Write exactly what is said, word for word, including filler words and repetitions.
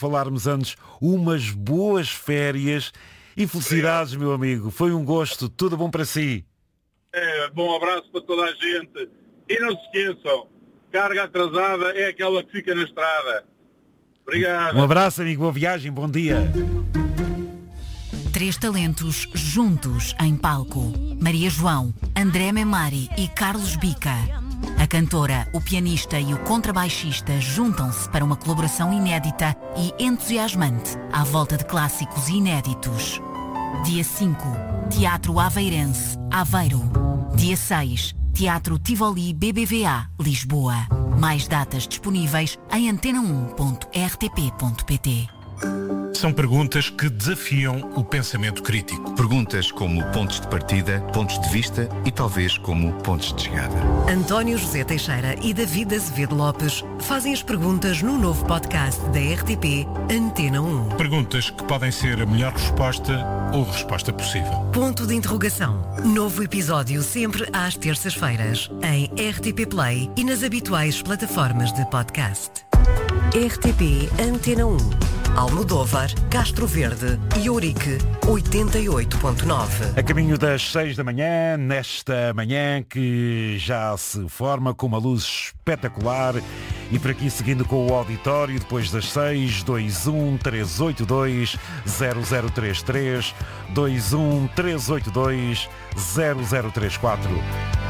falarmos antes, umas boas férias e felicidades, meu amigo. Foi um gosto, tudo bom para si. É, bom abraço para toda a gente. E não se esqueçam, carga atrasada é aquela que fica na estrada. Obrigado. Um abraço, amigo, boa viagem, bom dia. Três talentos juntos em palco. Maria João, André Memari e Carlos Bica. A cantora, o pianista e o contrabaixista juntam-se para uma colaboração inédita e entusiasmante à volta de clássicos inéditos. Dia cinco, Teatro Aveirense, Aveiro. Dia seis, Teatro Tivoli B B V A, Lisboa. Mais datas disponíveis em antena um ponto r t p ponto p t. São perguntas que desafiam o pensamento crítico. Perguntas como pontos de partida, pontos de vista e talvez como pontos de chegada. António José Teixeira e David Azevedo Lopes fazem as perguntas no novo podcast da R T P Antena um. Perguntas que podem ser a melhor resposta ou a resposta possível. Ponto de interrogação. Novo episódio sempre às terças-feiras em R T P Play e nas habituais plataformas de podcast. R T P Antena um. Almodóvar, Castro Verde e Ourique, oitenta e oito ponto nove. A caminho das seis da manhã, nesta manhã que já se forma com uma luz espetacular, e por aqui seguindo com o auditório, depois das seis, dois um três oito dois zero zero três três, dois um três oito dois zero zero três quatro.